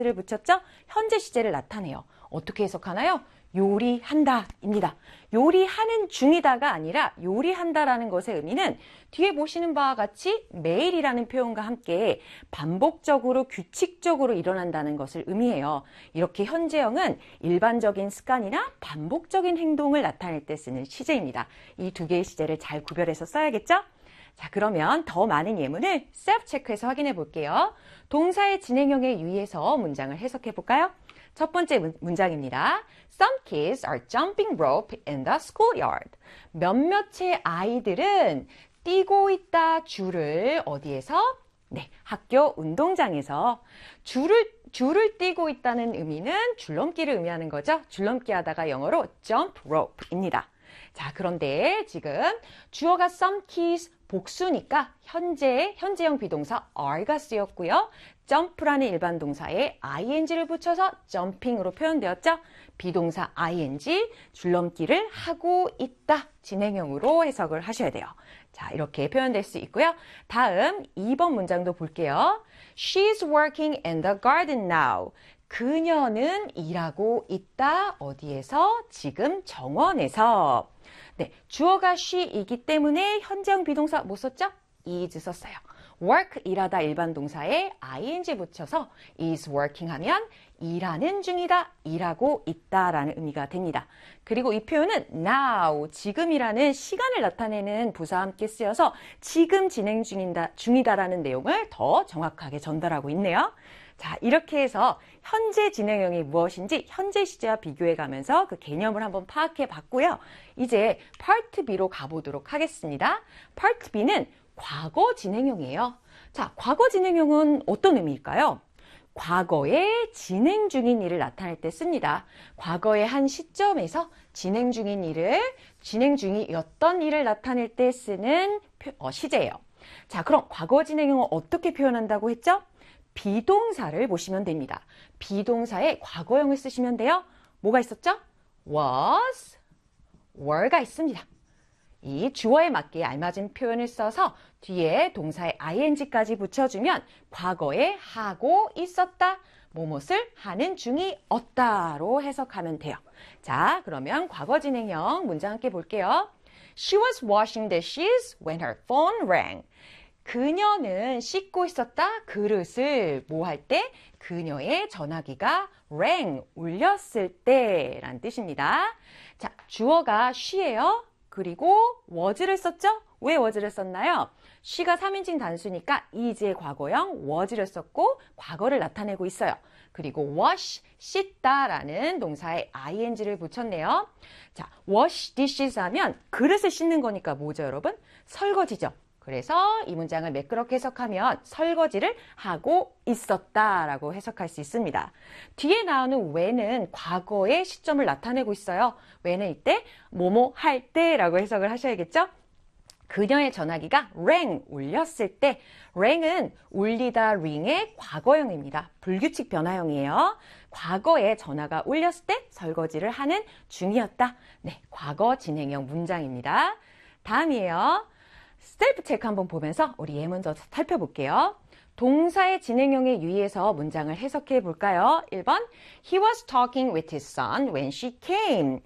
를 붙였죠? 현재 시제를 나타내요. 어떻게 해석하나요? 요리한다 입니다. 요리하는 중이다가 아니라 요리한다라는 것의 의미는 뒤에 보시는 바와 같이 매일이라는 표현과 함께 반복적으로 규칙적으로 일어난다는 것을 의미해요. 이렇게 현재형은 일반적인 습관이나 반복적인 행동을 나타낼 때 쓰는 시제입니다. 이 두 개의 시제를 잘 구별해서 써야겠죠? 자, 그러면 더 많은 예문을 셀프 체크해서 확인해 볼게요. 동사의 진행형에 유의해서 문장을 해석해 볼까요? 첫 번째 문장입니다. Some kids are jumping rope in the schoolyard. 몇몇의 아이들은 뛰고 있다 줄을 어디에서? 네, 학교 운동장에서 줄을 뛰고 있다는 의미는 줄넘기를 의미하는 거죠. 줄넘기 하다가 영어로 jump rope입니다. 자, 그런데 지금 주어가 some kids 복수니까 현재형 비동사 are가 쓰였고요. jump라는 일반 동사에 ing를 붙여서 jumping으로 표현되었죠. 비동사 ing, 줄넘기를 하고 있다. 진행형으로 해석을 하셔야 돼요. 자, 이렇게 표현될 수 있고요. 다음 2번 문장도 볼게요. She's working in the garden now. 그녀는 일하고 있다. 어디에서? 지금 정원에서. 네, 주어가 she이기 때문에 현재형 비동사 뭐 썼죠? is 썼어요. work, 일하다 일반 동사에 ing 붙여서 is working 하면 일하는 중이다, 일하고 있다라는 의미가 됩니다. 그리고 이 표현은 now, 지금이라는 시간을 나타내는 부사와 함께 쓰여서 지금 진행 중이다라는 내용을 더 정확하게 전달하고 있네요. 자, 이렇게 해서 현재 진행형이 무엇인지 현재 시제와 비교해 가면서 그 개념을 한번 파악해 봤고요. 이제 파트 B로 가보도록 하겠습니다. 파트 B는 과거 진행형이에요. 자, 과거 진행형은 어떤 의미일까요? 과거에 진행 중인 일을 나타낼 때 씁니다. 과거의 한 시점에서 진행 중이었던 일을 나타낼 때 쓰는 시제예요. 자, 그럼 과거 진행형은 어떻게 표현한다고 했죠? 비동사를 보시면 됩니다. 비동사에 과거형을 쓰시면 돼요. 뭐가 있었죠? was, were가 있습니다. 이 주어에 맞게 알맞은 표현을 써서 뒤에 동사에 ing까지 붙여주면 과거에 하고 있었다, 무엇을 하는 중이었다로 해석하면 돼요. 자, 그러면 과거 진행형 문장 함께 볼게요. She was washing dishes when her phone rang. 그녀는 씻고 있었다 그릇을 뭐 할 때? 그녀의 전화기가 rang, 울렸을 때 라는 뜻입니다. 자, 주어가 she예요. 그리고 was를 썼죠? 왜 was를 썼나요? she가 3인칭 단수니까 is의 과거형 was를 썼고 과거를 나타내고 있어요. 그리고 wash, 씻다라는 동사에 ing를 붙였네요. 자, wash dishes 하면 그릇을 씻는 거니까 뭐죠, 여러분? 설거지죠. 그래서 이 문장을 매끄럽게 해석하면 설거지를 하고 있었다라고 해석할 수 있습니다. 뒤에 나오는 when은 과거의 시점을 나타내고 있어요. when은 이때 뭐뭐 할 때라고 해석을 하셔야겠죠? 그녀의 전화기가 rang, 울렸을 때 rang은 울리다 ring의 과거형입니다. 불규칙 변화형이에요. 과거에 전화가 울렸을 때 설거지를 하는 중이었다. 네, 과거 진행형 문장입니다. 다음이에요. 셀프 체크 한번 보면서 우리 예문 더 살펴볼게요. 동사의 진행형에 유의해서 문장을 해석해 볼까요? 1번, He was talking with his son when she came.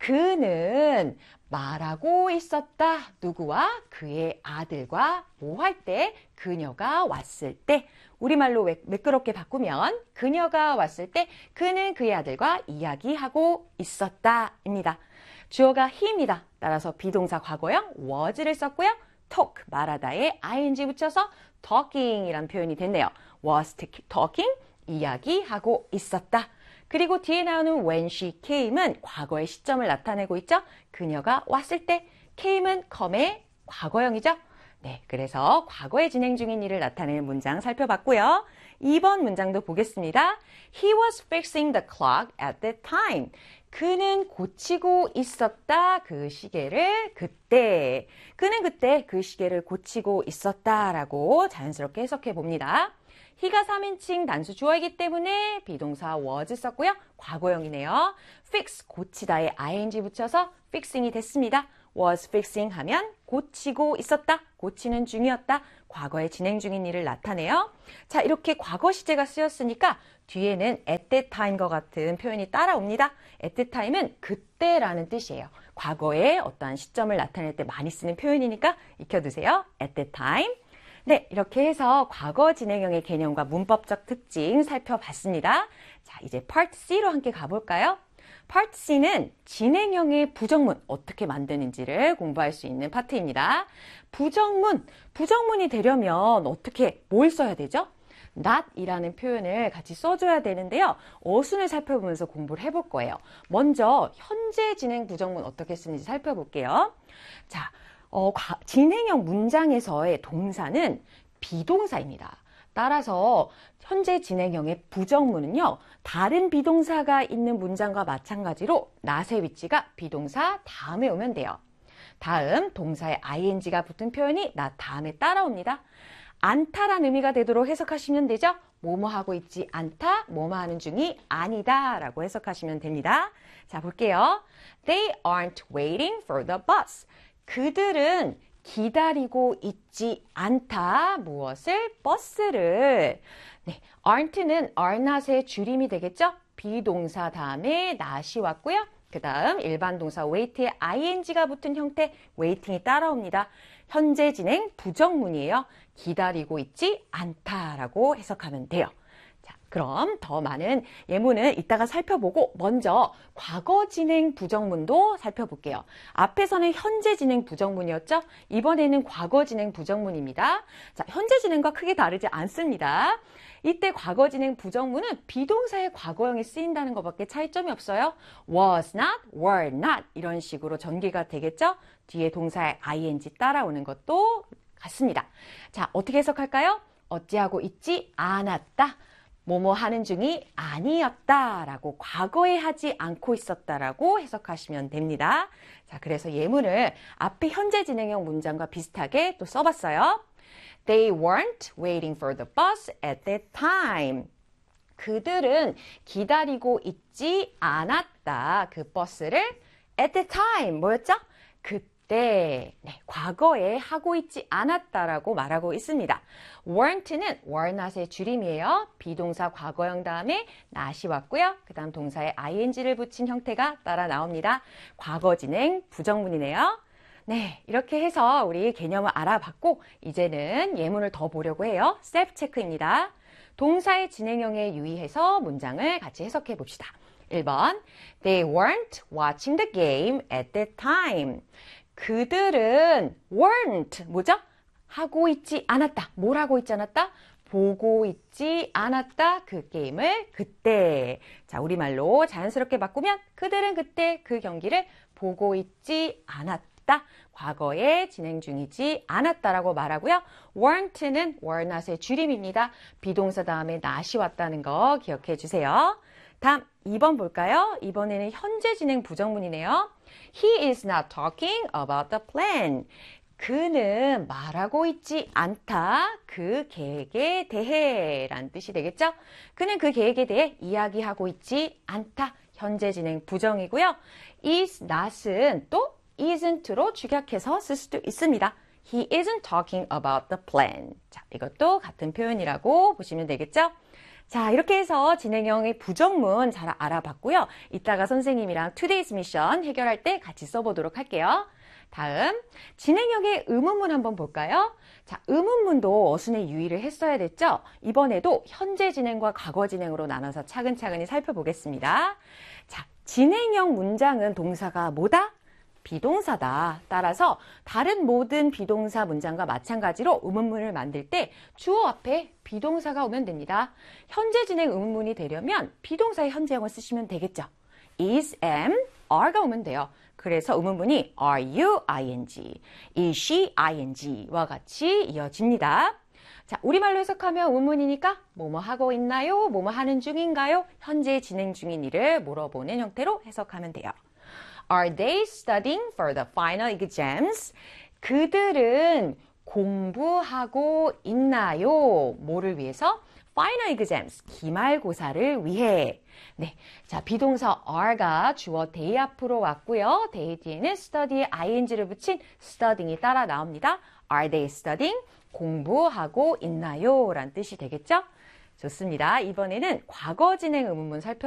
그는 말하고 있었다. 누구와? 그의 아들과 뭐 할 때? 그녀가 왔을 때. 우리말로 매끄럽게 바꾸면 그녀가 왔을 때 그는 그의 아들과 이야기하고 있었다입니다. 주어가 he입니다. 따라서 비동사 과거형 was를 썼고요. talk, 말하다에 ing 붙여서 talking이란 표현이 됐네요. was talking, 이야기하고 있었다. 그리고 뒤에 나오는 when she came은 과거의 시점을 나타내고 있죠. 그녀가 왔을 때, came은 come의 과거형이죠. 네, 그래서 과거에 진행 중인 일을 나타내는 문장 살펴봤고요. 2번 문장도 보겠습니다. He was fixing the clock at that time. 그는 고치고 있었다. 그 시계를 그때. 그는 그때 그 시계를 고치고 있었다라고 자연스럽게 해석해 봅니다. he가 3인칭 단수 주어이기 때문에 비동사 was 썼고요. 과거형이네요. fix, 고치다에 ing 붙여서 fixing이 됐습니다. was fixing 하면 고치고 있었다, 고치는 중이었다, 과거에 진행 중인 일을 나타내요. 자, 이렇게 과거 시제가 쓰였으니까 뒤에는 at that time과 같은 표현이 따라옵니다. at that time은 그때라는 뜻이에요. 과거에 어떠한 시점을 나타낼 때 많이 쓰는 표현이니까 익혀두세요. at that time. 네, 이렇게 해서 과거 진행형의 개념과 문법적 특징 살펴봤습니다. 자, 이제 Part C로 함께 가볼까요? Part C는 진행형의 부정문 어떻게 만드는지를 공부할 수 있는 파트입니다. 부정문이 되려면 뭘 써야 되죠? not 이라는 표현을 같이 써줘야 되는데요. 어순을 살펴보면서 공부를 해볼 거예요. 먼저 현재 진행 부정문 어떻게 쓰는지 살펴볼게요. 자, 진행형 문장에서의 동사는 비동사입니다. 따라서 현재 진행형의 부정문은요, 다른 비동사가 있는 문장과 마찬가지로 not의 위치가 비동사 다음에 오면 돼요. 다음 동사에 ing가 붙은 표현이 not 다음에 따라옵니다. 않다란 의미가 되도록 해석하시면 되죠. 뭐뭐 하고 있지 않다, 뭐뭐 하는 중이 아니다 라고 해석하시면 됩니다. 자, 볼게요. They aren't waiting for the bus. 그들은 기다리고 있지 않다. 무엇을? 버스를. 네, aren't는 are not의 줄임이 되겠죠? 비동사 다음에 not이 왔고요. 그 다음 일반 동사 wait에 ing가 붙은 형태 waiting이 따라옵니다. 현재 진행 부정문이에요. 기다리고 있지 않다라고 해석하면 돼요. 자, 그럼 더 많은 예문은 이따가 살펴보고 먼저 과거 진행 부정문도 살펴볼게요. 앞에서는 현재 진행 부정문이었죠? 이번에는 과거 진행 부정문입니다. 자, 현재 진행과 크게 다르지 않습니다. 이때 과거 진행 부정문은 비동사의 과거형이 쓰인다는 것밖에 차이점이 없어요. was not, were not 이런 식으로 전개가 되겠죠? 뒤에 동사의 ing 따라오는 것도 같습니다. 자, 어떻게 해석할까요? 어찌하고 있지 않았다. 뭐뭐 하는 중이 아니었다 라고 과거에 하지 않고 있었다라고 해석하시면 됩니다. 자, 그래서 예문을 앞에 현재 진행형 문장과 비슷하게 또 써봤어요. They weren't waiting for the bus at that time. 그들은 기다리고 있지 않았다. 그 버스를 at that time 뭐였죠? 그때, 네, 과거에 하고 있지 않았다라고 말하고 있습니다. weren't는 were not의 줄임이에요. 비동사 과거형 다음에 not이 왔고요. 그 다음 동사에 ing를 붙인 형태가 따라 나옵니다. 과거 진행 부정문이네요. 네, 이렇게 해서 우리 개념을 알아봤고 이제는 예문을 더 보려고 해요. 셀프 체크입니다. 동사의 진행형에 유의해서 문장을 같이 해석해 봅시다. 1번, They weren't watching the game at that time. 그들은 weren't, 뭐죠? 하고 있지 않았다. 뭘 하고 있지 않았다? 보고 있지 않았다. 그 게임을 그때. 자, 우리말로 자연스럽게 바꾸면 그들은 그때 그 경기를 보고 있지 않았다. 과거에 진행 중이지 않았다라고 말하고요. weren't는 were not의 줄임입니다. 비동사 다음에 not이 왔다는 거 기억해 주세요. 다음 2번 볼까요? 이번에는 현재 진행 부정문이네요. He is not talking about the plan. 그는 말하고 있지 않다. 그 계획에 대해 라는 뜻이 되겠죠? 그는 그 계획에 대해 이야기하고 있지 않다. 현재 진행 부정이고요. is not은 또 isn't로 축약해서 쓸 수도 있습니다. He isn't talking about the plan. 자, 이것도 같은 표현이라고 보시면 되겠죠? 자, 이렇게 해서 진행형의 부정문 잘 알아봤고요. 이따가 선생님이랑 today's mission 해결할 때 같이 써보도록 할게요. 다음, 진행형의 의문문 한번 볼까요? 자, 의문문도 어순에 유의를 했어야 됐죠? 이번에도 현재 진행과 과거 진행으로 나눠서 차근차근히 살펴보겠습니다. 자, 진행형 문장은 동사가 뭐다? 비동사다. 따라서 다른 모든 비동사 문장과 마찬가지로 의문문을 만들 때 주어 앞에 비동사가 오면 됩니다. 현재 진행 의문문이 되려면 비동사의 현재형을 쓰시면 되겠죠. is, am, are가 오면 돼요. 그래서 의문문이 are you, ing, is she, ing와 같이 이어집니다. 자, 우리말로 해석하면 의문문이니까 뭐뭐 하고 있나요? 뭐뭐 하는 중인가요? 현재 진행 중인 일을 물어보는 형태로 해석하면 돼요. Are they studying for the final exams? 그들은 공부하고 있나요? 뭐를 위해서? Final exams, 기말고사를 위해. 네, 자, 비동사 are가 주어 they 앞으로 왔고요. they 뒤에는 study에 ing를 붙인 studying이 따라 나옵니다. Are they studying? 공부하고 있나요? 라는 뜻이 되겠죠? 좋습니다. 이번에는 과거 진행 의문문